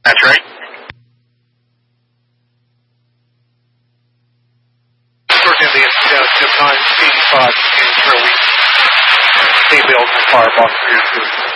That's right. Towards the end of the Jim 9 85 in where we stay built and firebox here too.